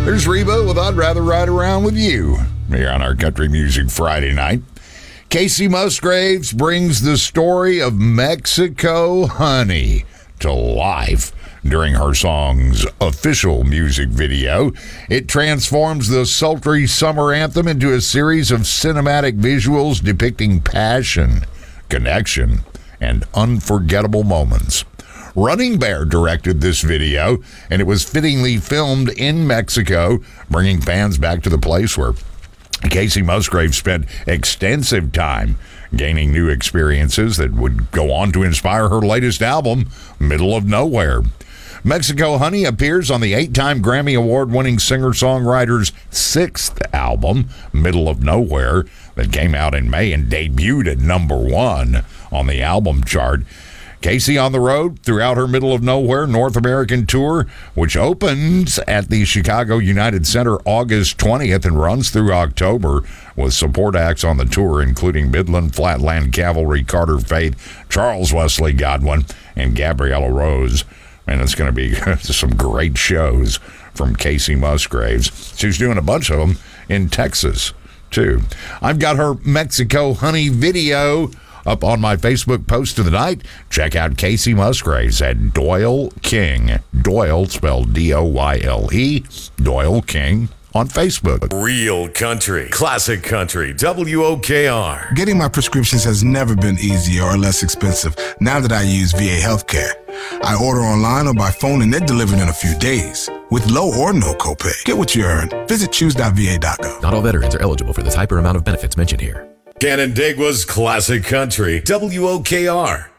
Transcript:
There's Reba with I'd Rather Ride Around With You here on our Country Music Friday night. Casey Musgraves brings the story of Mexico Honey to life during her song's official music video. It transforms the sultry summer anthem into a series of cinematic visuals depicting passion, connection, and unforgettable moments. Running Bear directed this video, and it was fittingly filmed in Mexico, bringing fans back to the place where Casey Musgraves spent extensive time gaining new experiences that would go on to inspire her latest album, Middle of Nowhere. Mexico Honey appears on the 8-time Grammy Award-winning singer-songwriter's 6th album, Middle of Nowhere, that came out in May and debuted at number 1 on the album chart. Casey on the road throughout her Middle of Nowhere North American tour, which opens at the Chicago United Center August 20th and runs through October, with support acts on the tour including Midland Flatland Cavalry, Carter Faith, Charles Wesley Godwin, and Gabriella Rose. And it's going to be some great shows from Casey Musgraves. She's doing a bunch of them in Texas, too. I've got her Mexico Honey video up on my Facebook post of the night. Check out Casey Musgraves at Doyle King. Doyle spelled D-O-Y-L-E. Doyle King on Facebook. Real country, classic country, WOKR. Getting my prescriptions has never been easier or less expensive now that I use VA Healthcare. I order online or by phone and they're delivered in a few days with low or no copay. Get what you earn. Visit choose.va.gov. Not all veterans are eligible for this hyper amount of benefits mentioned here. Canandaigua's classic country, WOKR.